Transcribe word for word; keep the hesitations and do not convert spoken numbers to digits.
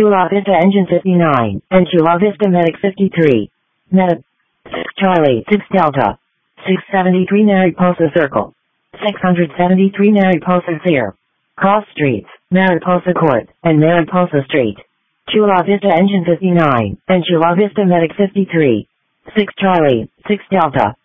Chula Vista Engine fifty-nine, and Chula Vista Medic fifty-three. Med. six Charlie, six Delta. six seventy-three Mariposa Circle. six seventy-three Mariposa Clear. Cross Streets, Mariposa Court, and Mariposa Street. Chula Vista Engine fifty-nine, and Chula Vista Medic fifty-three. six Charlie, six Delta.